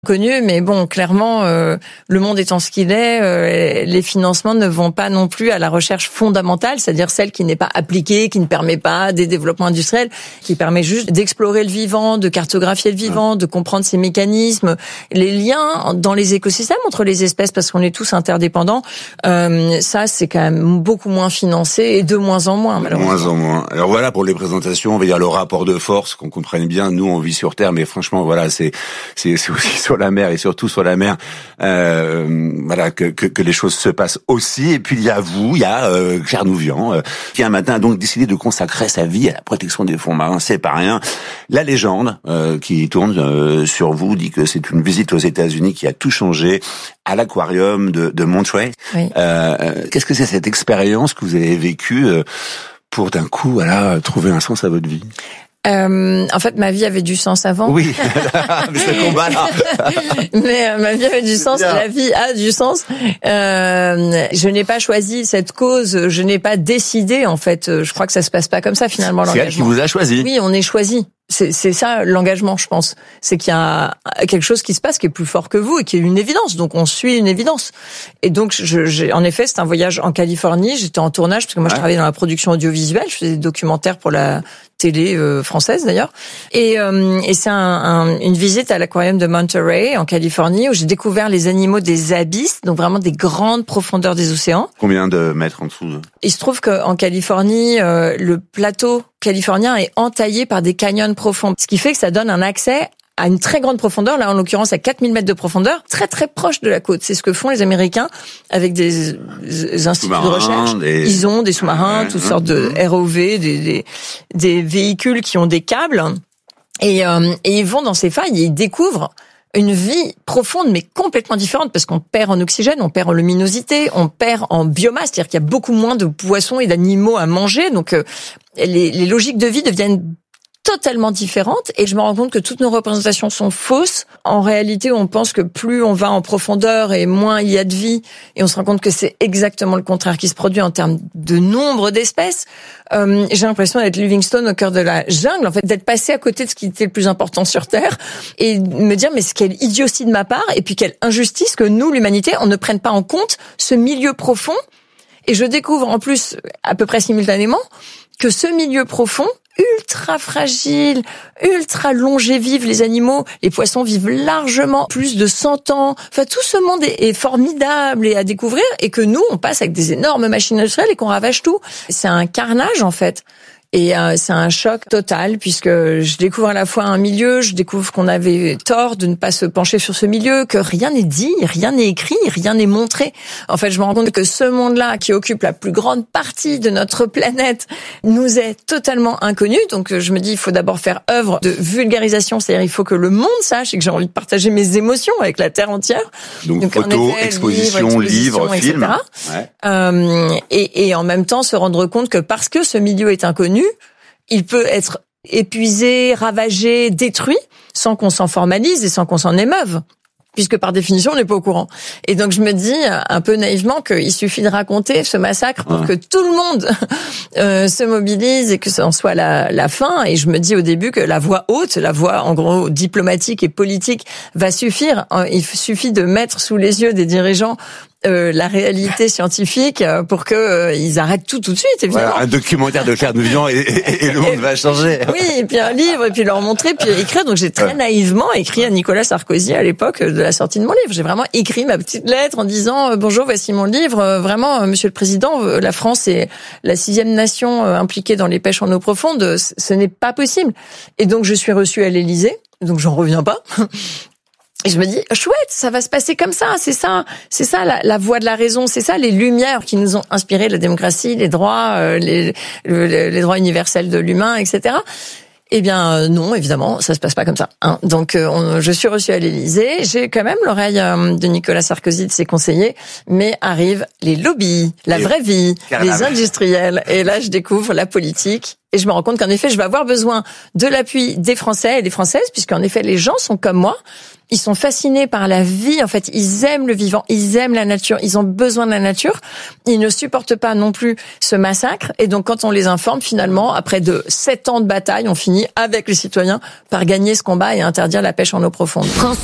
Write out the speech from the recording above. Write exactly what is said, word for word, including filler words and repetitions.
connu, mais bon, clairement, euh, le monde étant ce qu'il est, euh, les financements ne vont pas non plus à la recherche fondamentale, c'est-à-dire celle qui n'est pas appliquée, qui ne permet pas des développements industriels, qui permet juste d'explorer le vivant, de cartographier le vivant, de comprendre ses mécanismes, les liens dans les écosystèmes entre les espèces, parce qu'on est tous interdépendants. Euh, ça, c'est quand même beaucoup moins financé et de moins en moins, malheureusement. De moins en moins. Alors voilà, pour les présentations, on va dire le rapport de force, qu'on comprenne bien. Nous, on vit sur Terre, mais franchement, voilà, c'est c'est, c'est aussi sur la mer et surtout sur la mer, euh, voilà que, que que les choses se passent aussi. Et puis il y a vous, il y a euh, Claire Nouvian, euh, qui un matin a donc décidé de consacrer sa vie à la protection des fonds marins. C'est pas rien. La légende euh, qui tourne euh, sur vous dit que c'est une visite aux États-Unis qui a tout changé à l'aquarium de, de Monterey. Oui. Euh, qu'est-ce que c'est cette expérience que vous avez vécue euh, pour d'un coup, voilà, trouver un sens à votre vie? Euh, en fait, ma vie avait du sens avant. Oui, mais ce combat-là. mais euh, ma vie avait du sens, la vie a du sens. Euh, je n'ai pas choisi cette cause, je n'ai pas décidé, en fait. Je crois que ça se passe pas comme ça, finalement, l'engagement. C'est elle qui vous a choisi. Oui, on est choisi. C'est, c'est ça l'engagement, je pense. C'est qu'il y a quelque chose qui se passe qui est plus fort que vous et qui est une évidence. Donc on suit une évidence. Et donc, je, j'ai, en effet, c'est un voyage en Californie. J'étais en tournage parce que moi, ouais. je travaillais dans la production audiovisuelle. Je faisais des documentaires pour la télé euh, française d'ailleurs. Et, euh, et c'est un, un, une visite à l'aquarium de Monterey en Californie où j'ai découvert les animaux des abysses, donc vraiment des grandes profondeurs des océans. Combien de mètres en dessous de... Il se trouve qu'en Californie, euh, le plateau californien est entaillé par des canyons profonds, ce qui fait que ça donne un accès à une très grande profondeur, là en l'occurrence à quatre mille mètres de profondeur, très très proche de la côte. C'est ce que font les Américains avec des, des instituts de recherche. Des... Ils ont des sous-marins, ouais, toutes ouais, sortes de ouais. R O V, des, des, des véhicules qui ont des câbles, et, euh, et ils vont dans ces failles et ils découvrent une vie profonde, mais complètement différente, parce qu'on perd en oxygène, on perd en luminosité, on perd en biomasse, c'est-à-dire qu'il y a beaucoup moins de poissons et d'animaux à manger, donc euh, les, les logiques de vie deviennent totalement différentes, et je me rends compte que toutes nos représentations sont fausses. En réalité, on pense que plus on va en profondeur et moins il y a de vie, et on se rend compte que c'est exactement le contraire qui se produit en termes de nombre d'espèces. Euh, j'ai l'impression d'être Livingstone au cœur de la jungle, en fait, d'être passé à côté de ce qui était le plus important sur Terre, et me dire, mais quelle idiotie de ma part, et puis quelle injustice que nous, l'humanité, on ne prenne pas en compte ce milieu profond. Et je découvre en plus, à peu près simultanément, que ce milieu profond, ultra fragile, ultra longévif, les animaux, les poissons vivent largement plus de cent ans. Enfin, tout ce monde est, est formidable et à découvrir, et que nous, on passe avec des énormes machines industrielles et qu'on ravage tout. C'est un carnage, en fait. Et euh, c'est un choc total, puisque je découvre à la fois un milieu, je découvre qu'on avait tort de ne pas se pencher sur ce milieu, que rien n'est dit, rien n'est écrit, rien n'est montré. En fait, je me rends compte que ce monde-là, qui occupe la plus grande partie de notre planète, nous est totalement inconnu. Donc je me dis, il faut d'abord faire œuvre de vulgarisation, c'est-à-dire il faut que le monde sache et que j'ai envie de partager mes émotions avec la Terre entière. Donc, Donc photos, expositions, livres, films. Ouais. Euh, et, et en même temps se rendre compte que parce que ce milieu est inconnu, il peut être épuisé, ravagé, détruit, sans qu'on s'en formalise et sans qu'on s'en émeuve, puisque par définition, on n'est pas au courant. Et donc, je me dis, un peu naïvement, qu'il suffit de raconter ce massacre pour que tout le monde euh, se mobilise et que ça en soit la, la fin. Et je me dis au début que la voix haute, la voix, en gros, diplomatique et politique, va suffire. Il suffit de mettre sous les yeux des dirigeants Euh, la réalité scientifique pour que euh, ils arrêtent tout tout de suite, évidemment. Voilà, un documentaire de Claire Nouvian et, et, et le monde et, va changer. Oui, et puis un livre, et puis leur montrer, puis écrire. Donc j'ai très ouais. naïvement écrit à Nicolas Sarkozy à l'époque de la sortie de mon livre. J'ai vraiment écrit ma petite lettre en disant « Bonjour, voici mon livre. Vraiment, Monsieur le Président, la France est la sixième nation impliquée dans les pêches en eau profonde. Ce n'est pas possible. » Et donc je suis reçue à l'Élysée, donc j'en reviens pas. Et je me dis, chouette, ça va se passer comme ça, c'est ça, c'est ça la, la voie de la raison, c'est ça les lumières qui nous ont inspiré la démocratie, les droits, euh, les, les, les droits universels de l'humain, et cetera. Eh bien euh, non, évidemment, ça se passe pas comme ça. Hein. Donc euh, on, je suis reçue à l'Élysée, j'ai quand même l'oreille euh, de Nicolas Sarkozy, de ses conseillers, mais arrivent les lobbies, la et vraie vie, carrément. Les industriels, et là je découvre la politique. Et je me rends compte qu'en effet, je vais avoir besoin de l'appui des Français et des Françaises, puisqu'en effet, les gens sont comme moi. Ils sont fascinés par la vie. En fait, ils aiment le vivant, ils aiment la nature, ils ont besoin de la nature. Ils ne supportent pas non plus ce massacre. Et donc, quand on les informe, finalement, après de sept ans de bataille, on finit avec les citoyens par gagner ce combat et interdire la pêche en eau profonde.